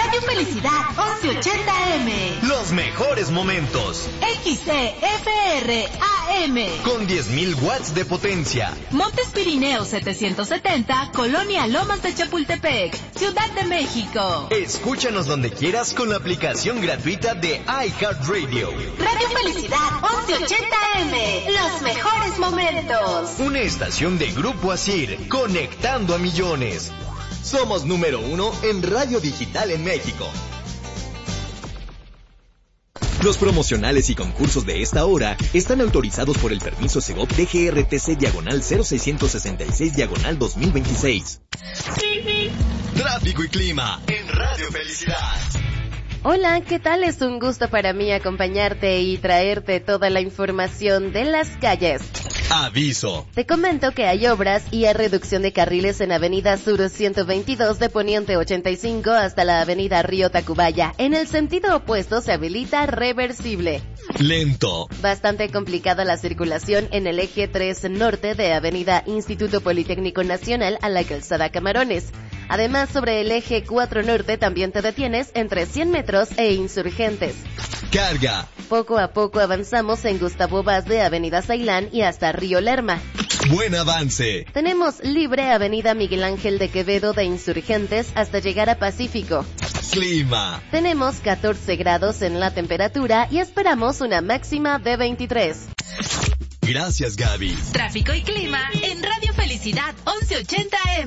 Radio Felicidad 1180M. Los mejores momentos. XCFR AM. Con 10,000 watts de potencia. Montes Pirineos 770, Colonia Lomas de Chapultepec, Ciudad de México. Escúchanos donde quieras con la aplicación gratuita de iHeartRadio. Radio Felicidad 1180M. Los mejores momentos. Una estación de Grupo Asir, conectando a millones. Somos número 1 en radio digital en México. Los promocionales y concursos de esta hora están autorizados por el permiso Segov DGRTC/0666/2026. Tráfico y clima en Radio Felicidad. Hola, ¿qué tal? Es un gusto para mí acompañarte y traerte toda la información de las calles. Aviso. Te comento que hay obras y hay reducción de carriles en Avenida Sur 122 de Poniente 85 hasta la Avenida Río Tacubaya. En el sentido opuesto se habilita reversible. Lento. Bastante complicada la circulación en el eje 3 norte de Avenida Instituto Politécnico Nacional a la Calzada Camarones. Además, sobre el eje 4 norte también te detienes entre 100 metros e Insurgentes. Carga. Poco a poco avanzamos en Gustavo Vaz de Avenida Ceilán y hasta Río Lerma. Buen avance. Tenemos libre Avenida Miguel Ángel de Quevedo de Insurgentes hasta llegar a Pacífico. Clima. Tenemos 14 grados en la temperatura y esperamos una máxima de 23. Gracias, Gaby. Tráfico y clima en Radio Felicidad 1180M.